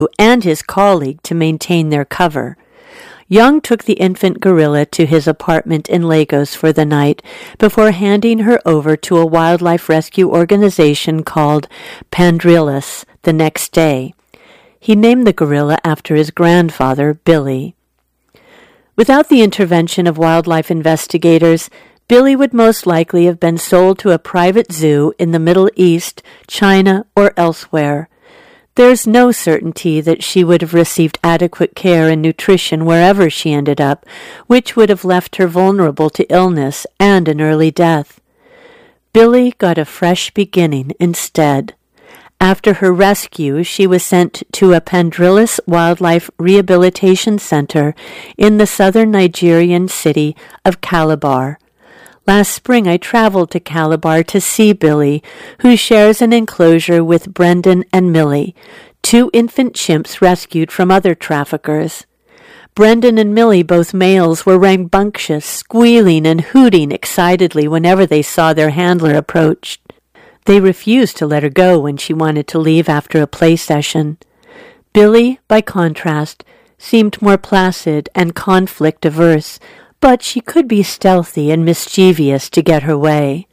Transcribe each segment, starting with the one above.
and his colleague to maintain their cover. Young took the infant gorilla to his apartment in Lagos for the night before handing her over to a wildlife rescue organization called Pandrillis the next day. He named the gorilla after his grandfather, Billy. Without the intervention of wildlife investigators, Billy would most likely have been sold to a private zoo in the Middle East, China, or elsewhere. There's no certainty that she would have received adequate care and nutrition wherever she ended up, which would have left her vulnerable to illness and an early death. Billy got a fresh beginning instead. After her rescue, she was sent to a Pandrillis Wildlife Rehabilitation Center in the southern Nigerian city of Calabar. Last spring, I traveled to Calabar to see Billy, who shares an enclosure with Brendan and Millie, two infant chimps rescued from other traffickers. Brendan and Millie, both males, were rambunctious, squealing and hooting excitedly whenever they saw their handler approach. They refused to let her go when she wanted to leave after a play session. Billy, by contrast, seemed more placid and conflict-averse, but she could be stealthy and mischievous to get her way.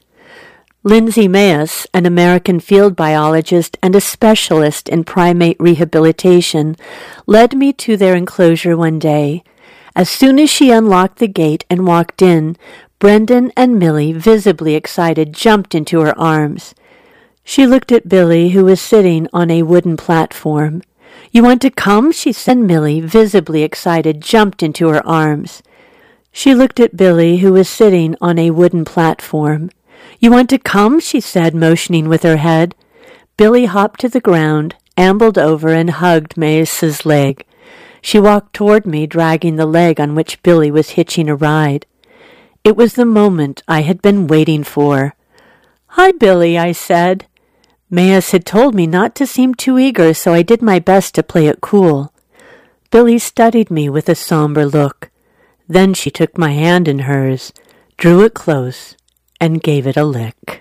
Lindsay Mayes, an American field biologist and a specialist in primate rehabilitation, led me to their enclosure one day. As soon as she unlocked the gate and walked in, Brendan and Millie, visibly excited, jumped into her arms. She looked at Billy, who was sitting on a wooden platform. "You want to come?" she said. Millie, visibly excited, jumped into her arms. She looked at Billy, who was sitting on a wooden platform. "You want to come?" she said, motioning with her head. Billy hopped to the ground, ambled over, and hugged Mais's leg. She walked toward me, dragging the leg on which Billy was hitching a ride. It was the moment I had been waiting for. "Hi, Billy," I said. Mayes had told me not to seem too eager, so I did my best to play it cool. Billy studied me with a somber look. Then she took my hand in hers, drew it close, and gave it a lick.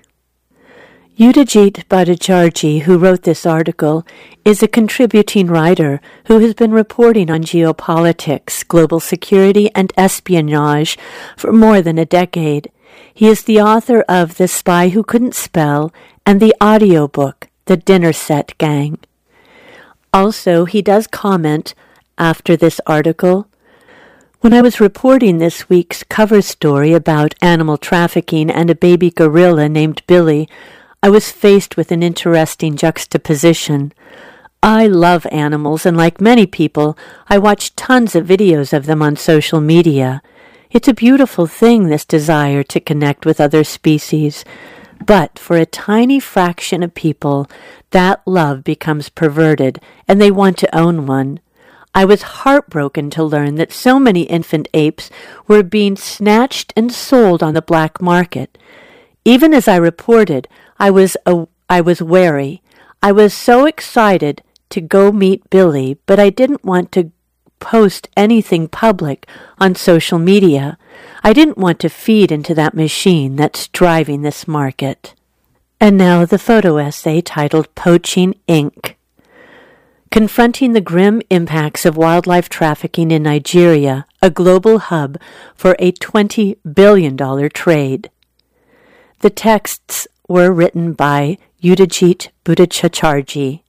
Udajit Bhattacharjee, who wrote this article, is a contributing writer who has been reporting on geopolitics, global security, and espionage for more than a decade. He is the author of The Spy Who Couldn't Spell and the audiobook, The Dinner Set Gang. Also, he does comment after this article, "When I was reporting this week's cover story about animal trafficking and a baby gorilla named Billy, I was faced with an interesting juxtaposition. I love animals, and like many people, I watch tons of videos of them on social media. It's a beautiful thing, this desire to connect with other species. But for a tiny fraction of people, that love becomes perverted, and they want to own one. I was heartbroken to learn that so many infant apes were being snatched and sold on the black market. Even as I reported, I was wary. I was so excited to go meet Billy, but I didn't want to post anything public on social media. I didn't want to feed into that machine that's driving this market." And now the photo essay titled Poaching Inc. Confronting the grim impacts of wildlife trafficking in Nigeria, a global hub for a $20 billion trade. The texts were written by Udajit Bhattacharjee.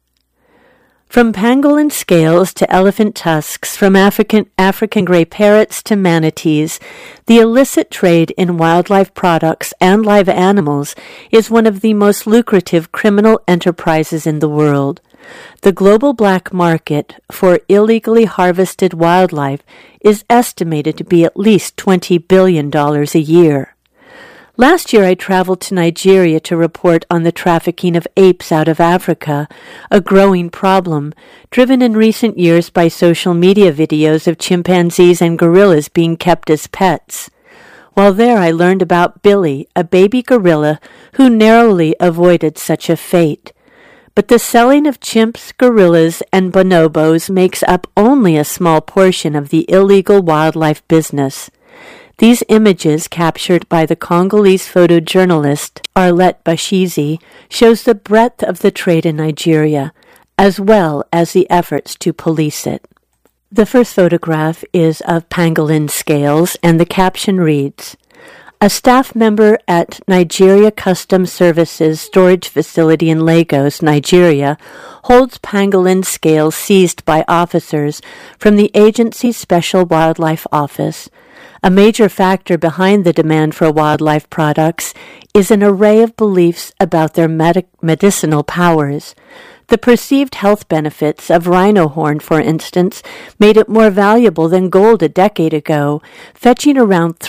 From pangolin scales to elephant tusks, from African gray parrots to manatees, the illicit trade in wildlife products and live animals is one of the most lucrative criminal enterprises in the world. The global black market for illegally harvested wildlife is estimated to be at least $20 billion a year. Last year I traveled to Nigeria to report on the trafficking of apes out of Africa, a growing problem, driven in recent years by social media videos of chimpanzees and gorillas being kept as pets. While there I learned about Billy, a baby gorilla who narrowly avoided such a fate. But the selling of chimps, gorillas, and bonobos makes up only a small portion of the illegal wildlife business. These images, captured by the Congolese photojournalist Arlette Bashizi, shows the breadth of the trade in Nigeria. as well as the efforts to police it. The first photograph is of pangolin scales, and the caption reads, "A staff member at Nigeria Customs Services storage facility in Lagos, Nigeria, holds pangolin scales seized by officers from the agency's Special Wildlife Office. A major factor behind the demand for wildlife products is an array of beliefs about their medicinal powers. The perceived health benefits of rhino horn, for instance, made it more valuable than gold a decade ago, fetching around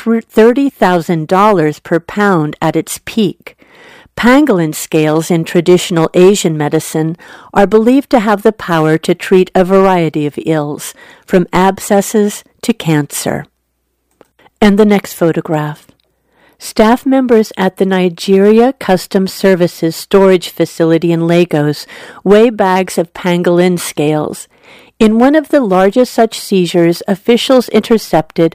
$30,000 per pound at its peak. Pangolin scales in traditional Asian medicine are believed to have the power to treat a variety of ills, from abscesses to cancer." And the next photograph. Staff members at the Nigeria Customs Services storage facility in Lagos weigh bags of pangolin scales. In one of the largest such seizures, officials intercepted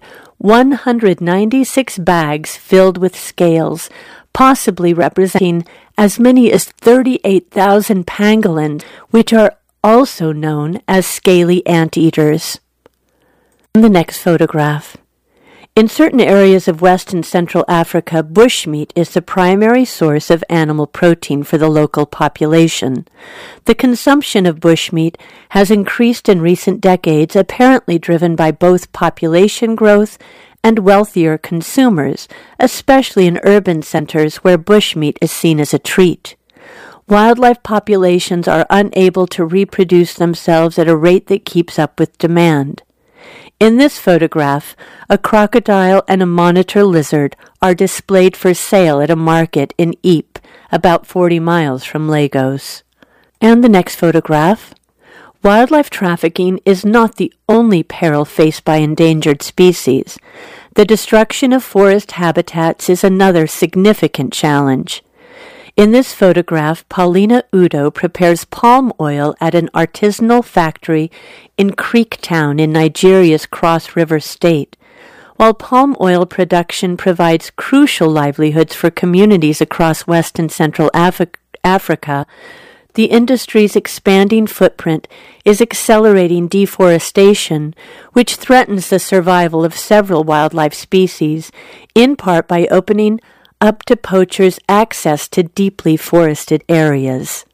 196 bags filled with scales, possibly representing as many as 38,000 pangolins, which are also known as scaly anteaters. And the next photograph. In certain areas of West and Central Africa, bushmeat is the primary source of animal protein for the local population. The consumption of bushmeat has increased in recent decades, apparently driven by both population growth and wealthier consumers, especially in urban centers where bushmeat is seen as a treat. Wildlife populations are unable to reproduce themselves at a rate that keeps up with demand. In this photograph, a crocodile and a monitor lizard are displayed for sale at a market in Ypres, about 40 miles from Lagos. And the next photograph. Wildlife trafficking is not the only peril faced by endangered species. The destruction of forest habitats is another significant challenge. In this photograph, Paulina Udo prepares palm oil at an artisanal factory in Creektown in Nigeria's Cross River State. While palm oil production provides crucial livelihoods for communities across West and Central Africa, the industry's expanding footprint is accelerating deforestation, which threatens the survival of several wildlife species, in part by opening up to poachers access to deeply forested areas.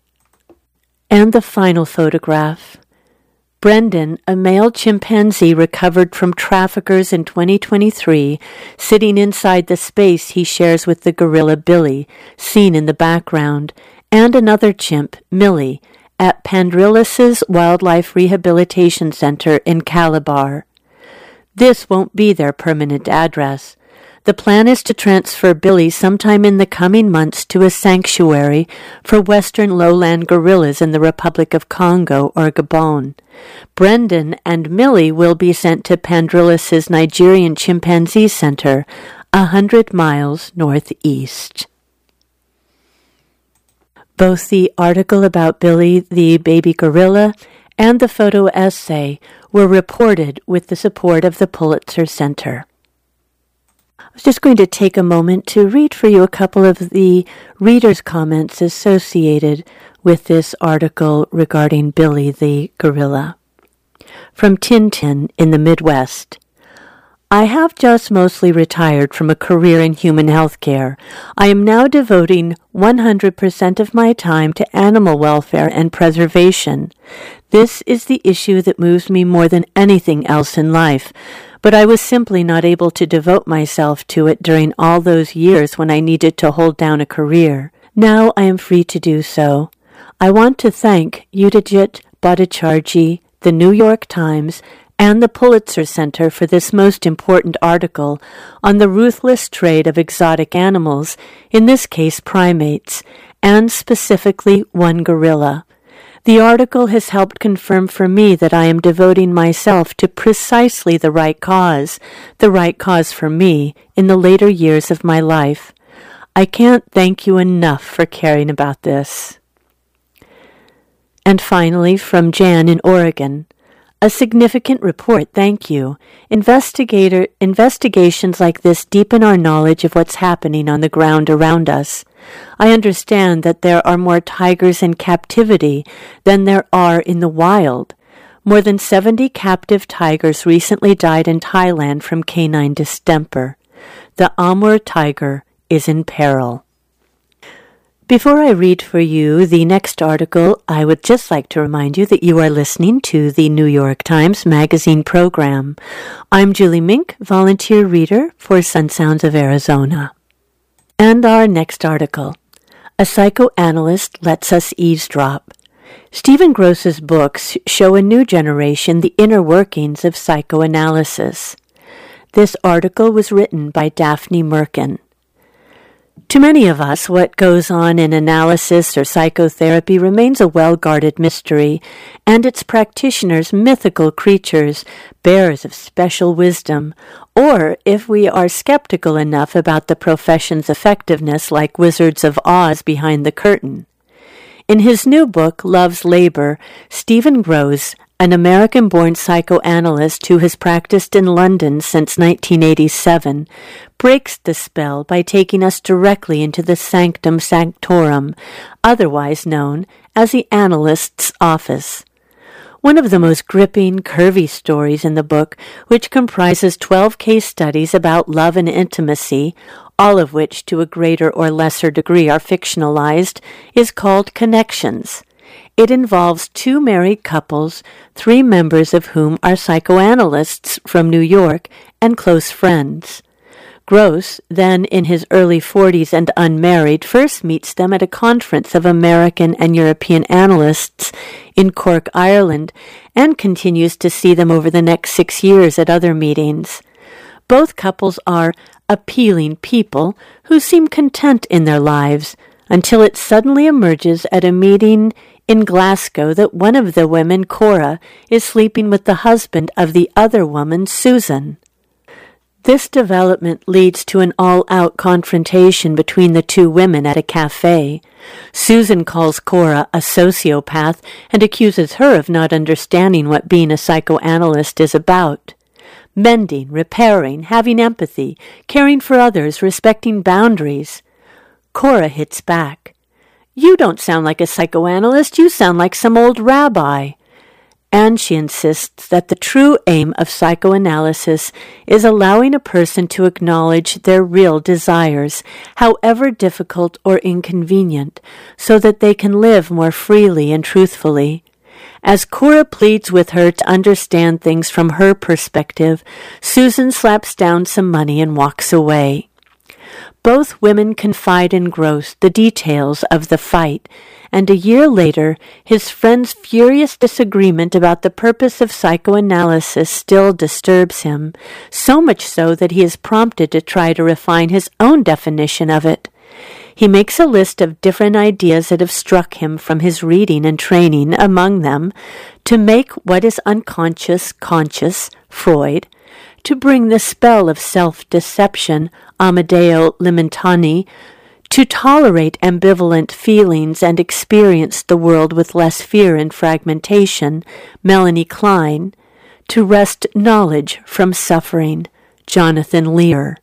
And the final photograph. Brendan, a male chimpanzee recovered from traffickers in 2023, sitting inside the space he shares with the gorilla Billy, seen in the background, and another chimp, Millie, at Pandrilis's Wildlife Rehabilitation Center in Calabar. This won't be their permanent address. The plan is to transfer Billy sometime in the coming months to a sanctuary for western lowland gorillas in the Republic of Congo or Gabon. Brendan and Millie will be sent to Pandrilis's Nigerian Chimpanzee Center, 100 miles northeast. Both the article about Billy the baby gorilla and the photo essay were reported with the support of the Pulitzer Center. I was just going to take a moment to read for you a couple of the readers' comments associated with this article regarding Billy the gorilla. From Tintin in the Midwest. I have just mostly retired from a career in human health care. I am now devoting 100% of my time to animal welfare and preservation. This is the issue that moves me more than anything else in life, but I was simply not able to devote myself to it during all those years when I needed to hold down a career. Now I am free to do so. I want to thank Udajit Bhattacharjee, the New York Times, and the Pulitzer Center for this most important article on the ruthless trade of exotic animals, in this case primates, and specifically one gorilla. The article has helped confirm for me that I am devoting myself to precisely the right cause for me in the later years of my life. I can't thank you enough for caring about this. And finally, from Jan in Oregon. A significant report, thank you. Investigations like this deepen our knowledge of what's happening on the ground around us. I understand that there are more tigers in captivity than there are in the wild. More than 70 captive tigers recently died in Thailand from canine distemper. The Amur tiger is in peril. Before I read for you the next article, I would just like to remind you that you are listening to the New York Times Magazine program. I'm Julie Mink, volunteer reader for Sun Sounds of Arizona. And our next article, A Psychoanalyst Lets Us Eavesdrop. Stephen Gross's books show a new generation the inner workings of psychoanalysis. This article was written by Daphne Merkin. To many of us, what goes on in analysis or psychotherapy remains a well-guarded mystery, and its practitioners mythical creatures, bearers of special wisdom, or, if we are skeptical enough about the profession's effectiveness, like Wizards of Oz behind the curtain. In his new book, Love's Labor, Stephen Gross, an American-born psychoanalyst who has practiced in London since 1987, breaks the spell by taking us directly into the sanctum sanctorum, otherwise known as the analyst's office. One of the most gripping, curvy stories in the book, which comprises 12 case studies about love and intimacy, all of which to a greater or lesser degree are fictionalized, is called Connections. It involves 2 married couples, 3 members of whom are psychoanalysts from New York and close friends. Gross, then in his early 40s and unmarried, first meets them at a conference of American and European analysts in Cork, Ireland, and continues to see them over the next 6 years at other meetings. Both couples are appealing people who seem content in their lives, until it suddenly emerges at a meeting in Glasgow that one of the women, Cora, is sleeping with the husband of the other woman, Susan. This development leads to an all-out confrontation between the 2 women at a cafe. Susan calls Cora a sociopath and accuses her of not understanding what being a psychoanalyst is about. Mending, repairing, having empathy, caring for others, respecting boundaries. Cora hits back. "You don't sound like a psychoanalyst, you sound like some old rabbi." And she insists that the true aim of psychoanalysis is allowing a person to acknowledge their real desires, however difficult or inconvenient, so that they can live more freely and truthfully. As Cora pleads with her to understand things from her perspective, Susan slaps down some money and walks away. Both women confide in Gross the details of the fight, and a year later, his friend's furious disagreement about the purpose of psychoanalysis still disturbs him, so much so that he is prompted to try to refine his own definition of it. He makes a list of different ideas that have struck him from his reading and training, among them, to make what is unconscious conscious, Freud, to bring the spell of self-deception, Amedeo Limentani, to tolerate ambivalent feelings and experience the world with less fear and fragmentation, Melanie Klein, to wrest knowledge from suffering, Jonathan Lear.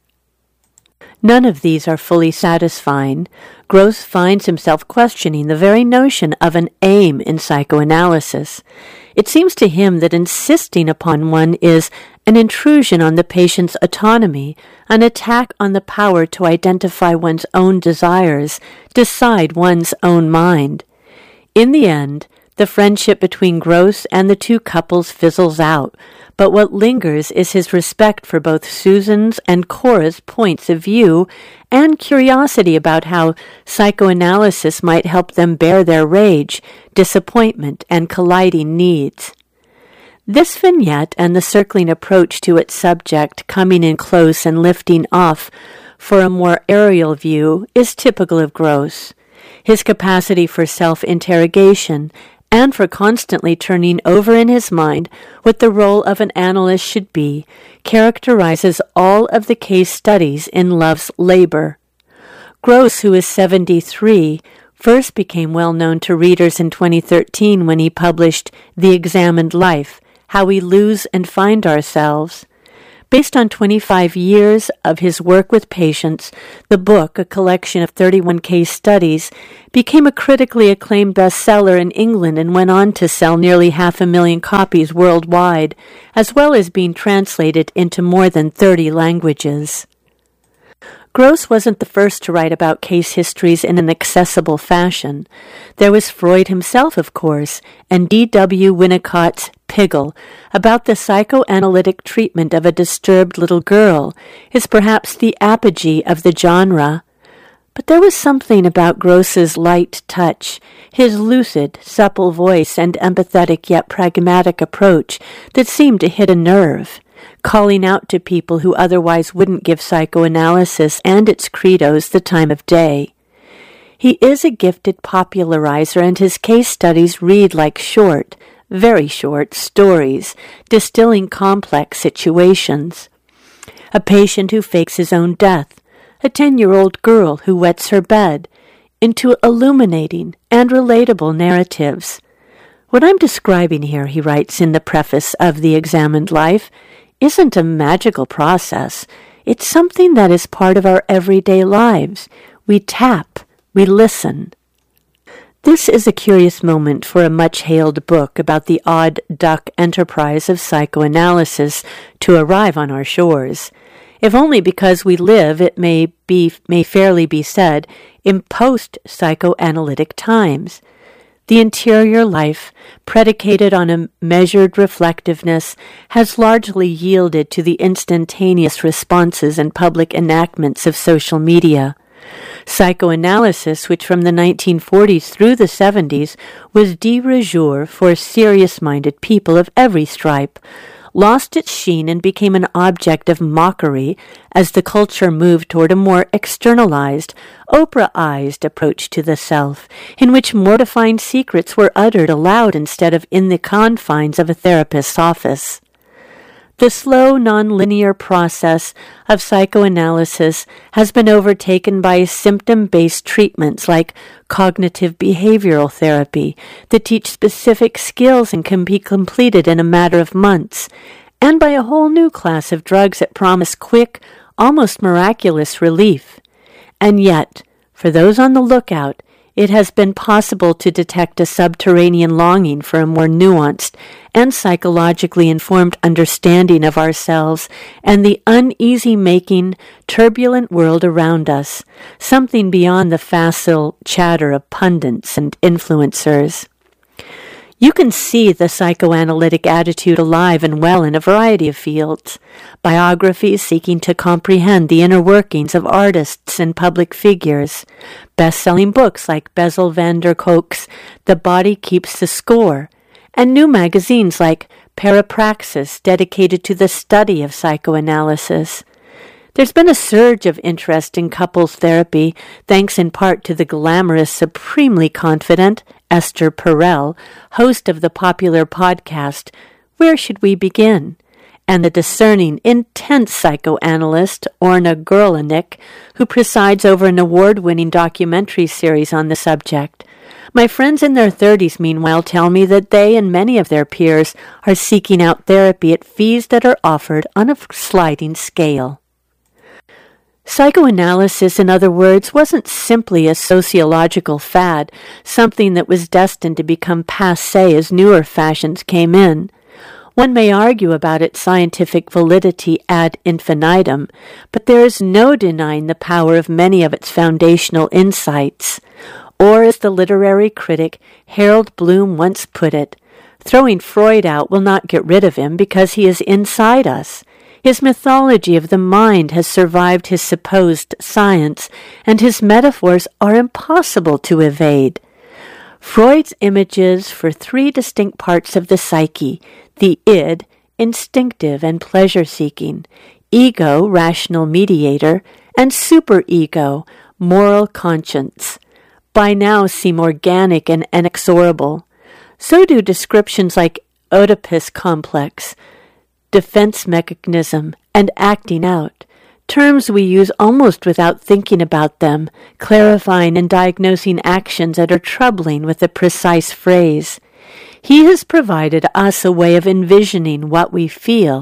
None of these are fully satisfying. Gross finds himself questioning the very notion of an aim in psychoanalysis. It seems to him that insisting upon one is an intrusion on the patient's autonomy, an attack on the power to identify one's own desires, decide one's own mind. In the end, the friendship between Gross and the 2 couples fizzles out, but what lingers is his respect for both Susan's and Cora's points of view and curiosity about how psychoanalysis might help them bear their rage, disappointment, and colliding needs. This vignette and the circling approach to its subject, coming in close and lifting off for a more aerial view, is typical of Gross. His capacity for self-interrogation and for constantly turning over in his mind what the role of an analyst should be, characterizes all of the case studies in Love's Labor. Gross, who is 73, first became well known to readers in 2013 when he published The Examined Life, How We Lose and Find Ourselves. Based on 25 years of his work with patients, the book, a collection of 31 case studies, became a critically acclaimed bestseller in England and went on to sell nearly 500,000 copies worldwide, as well as being translated into more than 30 languages. Gross wasn't the first to write about case histories in an accessible fashion. There was Freud himself, of course, and D.W. Winnicott's Piggle, about the psychoanalytic treatment of a disturbed little girl, is perhaps the apogee of the genre. But there was something about Gross's light touch, his lucid, supple voice, and empathetic yet pragmatic approach that seemed to hit a nerve, calling out to people who otherwise wouldn't give psychoanalysis and its credos the time of day. He is a gifted popularizer, and his case studies read like short, very short stories, distilling complex situations. A patient who fakes his own death, a 10-year-old girl who wets her bed, into illuminating and relatable narratives. What I'm describing here, he writes in the preface of The Examined Life, isn't a magical process. It's something that is part of our everyday lives. We tap, we listen. This is a curious moment for a much-hailed book about the odd duck enterprise of psychoanalysis to arrive on our shores, if only because we live, it may fairly be said, in post-psychoanalytic times. The interior life, predicated on a measured reflectiveness, has largely yielded to the instantaneous responses and public enactments of social media. Psychoanalysis, which from the 1940s through the 70s was de rigueur for serious-minded people of every stripe, lost its sheen and became an object of mockery as the culture moved toward a more externalized, Oprah-ized approach to the self, in which mortifying secrets were uttered aloud instead of in the confines of a therapist's office. The slow, non-linear process of psychoanalysis has been overtaken by symptom-based treatments like cognitive behavioral therapy that teach specific skills and can be completed in a matter of months, and by a whole new class of drugs that promise quick, almost miraculous relief. And yet, for those on the lookout, it has been possible to detect a subterranean longing for a more nuanced and psychologically informed understanding of ourselves and the uneasy-making, turbulent world around us, something beyond the facile chatter of pundits and influencers. You can see the psychoanalytic attitude alive and well in a variety of fields. Biographies seeking to comprehend the inner workings of artists and public figures. Best-selling books like Bessel van der Kolk's The Body Keeps the Score. And new magazines like Parapraxis, dedicated to the study of psychoanalysis. There's been a surge of interest in couples therapy, thanks in part to the glamorous, supremely confident Esther Perel, host of the popular podcast, Where Should We Begin? And the discerning, intense psychoanalyst Orna Gerlach, who presides over an award-winning documentary series on the subject. My friends in their 30s, meanwhile, tell me that they and many of their peers are seeking out therapy at fees that are offered on a sliding scale. Psychoanalysis, in other words, wasn't simply a sociological fad, something that was destined to become passé as newer fashions came in. One may argue about its scientific validity ad infinitum, but there is no denying the power of many of its foundational insights. Or, as the literary critic Harold Bloom once put it, throwing Freud out will not get rid of him because he is inside us. His mythology of the mind has survived his supposed science, and his metaphors are impossible to evade. Freud's images for three distinct parts of the psyche, the id, instinctive and pleasure-seeking, ego, rational mediator, and superego, moral conscience, by now seem organic and inexorable. So do descriptions like Oedipus complex, defense mechanism, and acting out, terms we use almost without thinking about them, clarifying and diagnosing actions that are troubling with a precise phrase. He has provided us a way of envisioning what we feel,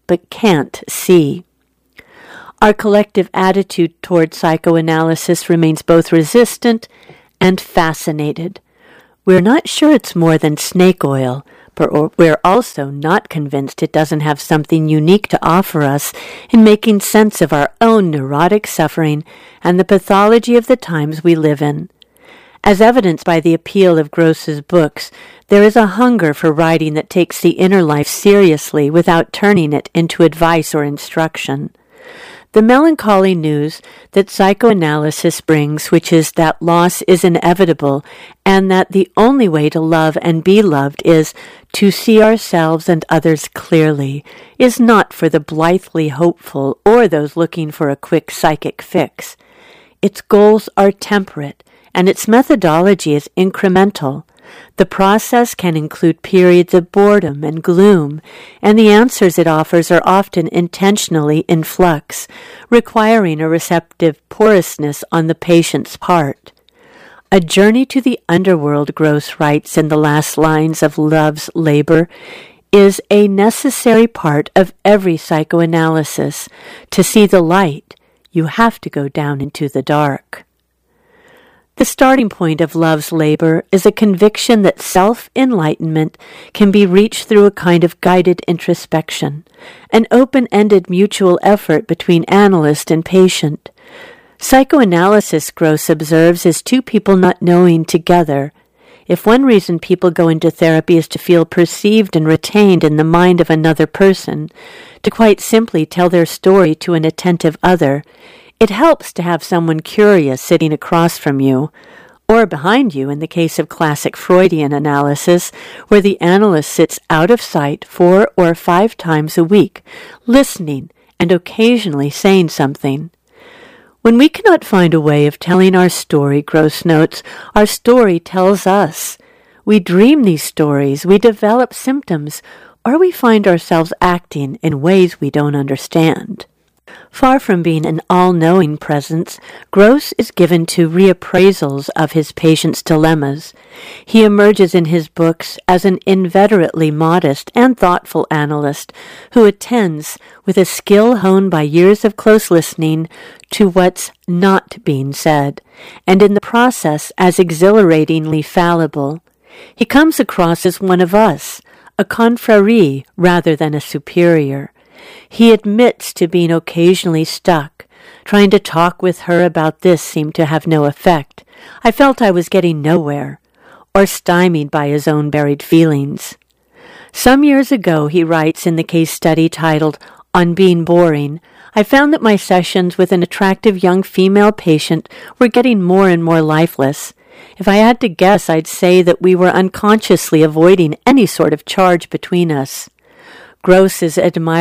but can't see. Our collective attitude toward psychoanalysis remains both resistant and fascinated. We're not sure it's more than snake oil, but we're also not convinced it doesn't have something unique to offer us in making sense of our own neurotic suffering and the pathology of the times we live in. As evidenced by the appeal of Gross's books, there is a hunger for writing that takes the inner life seriously without turning it into advice or instruction. The melancholy news that psychoanalysis brings, which is that loss is inevitable and that the only way to love and be loved is to see ourselves and others clearly, is not for the blithely hopeful or those looking for a quick psychic fix. Its goals are temperate, and its methodology is incremental. The process can include periods of boredom and gloom, and the answers it offers are often intentionally in flux, requiring a receptive porousness on the patient's part. A journey to the underworld, Gross writes in the last lines of Love's Labor, is a necessary part of every psychoanalysis. To see the light, you have to go down into the dark. The starting point of Love's Labor is a conviction that self-enlightenment can be reached through a kind of guided introspection, an open-ended mutual effort between analyst and patient. Psychoanalysis, Gross observes, is two people not knowing together. If one reason people go into therapy is to feel perceived and retained in the mind of another person, to quite simply tell their story to an attentive other, it helps to have someone curious sitting across from you, or behind you in the case of classic Freudian analysis, where the analyst sits out of sight 4 or 5 times a week, listening and occasionally saying something. When we cannot find a way of telling our story, Gross notes, our story tells us. We dream these stories, we develop symptoms, or we find ourselves acting in ways we don't understand. Far from being an all-knowing presence, Gross is given to reappraisals of his patients' dilemmas. He emerges in his books as an inveterately modest and thoughtful analyst who attends, with a skill honed by years of close listening, to what's not being said, and in the process as exhilaratingly fallible. He comes across as one of us, a confrere rather than a superior. He admits to being occasionally stuck. Trying to talk with her about this seemed to have no effect. I felt I was getting nowhere, or stymied by his own buried feelings. Some years ago, he writes in the case study titled On Being Boring, I found that my sessions with an attractive young female patient were getting more and more lifeless. If I had to guess, I'd say that we were unconsciously avoiding any sort of charge between us. Gross is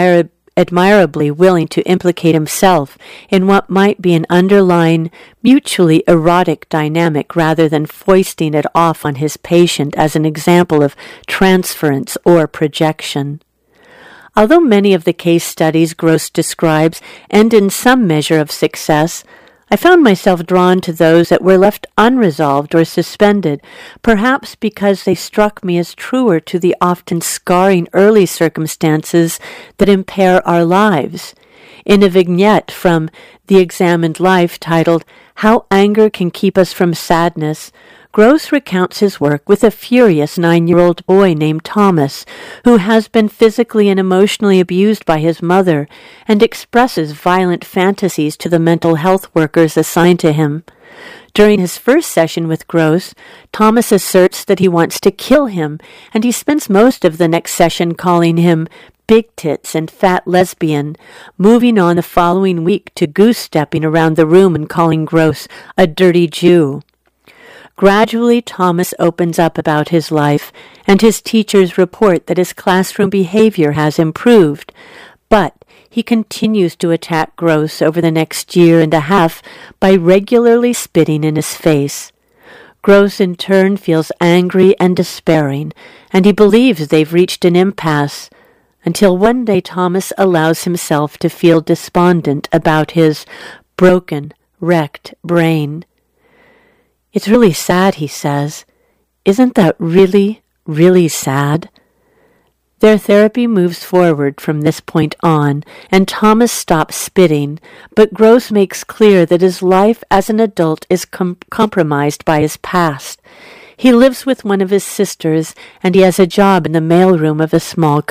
admirably willing to implicate himself in what might be an underlying, mutually erotic dynamic rather than foisting it off on his patient as an example of transference or projection. Although many of the case studies Gross describes end in some measure of success, I found myself drawn to those that were left unresolved or suspended, perhaps because they struck me as truer to the often scarring early circumstances that impair our lives. In a vignette from The Examined Life titled How Anger Can Keep Us from Sadness, Gross recounts his work with a furious 9-year-old boy named Thomas, who has been physically and emotionally abused by his mother and expresses violent fantasies to the mental health workers assigned to him. During his first session with Gross, Thomas asserts that he wants to kill him, and he spends most of the next session calling him big tits and fat lesbian, moving on the following week to goose-stepping around the room and calling Gross a dirty Jew. Gradually, Thomas opens up about his life, and his teachers report that his classroom behavior has improved, but he continues to attack Gross over the next year and a half by regularly spitting in his face. Gross, in turn, feels angry and despairing, and he believes they've reached an impasse, until one day Thomas allows himself to feel despondent about his broken, wrecked brain. It's really sad, he says. Isn't that really, really sad? Their therapy moves forward from this point on, and Thomas stops spitting, but Gross makes clear that his life as an adult is compromised by his past. He lives with one of his sisters, and he has a job in the mailroom of a small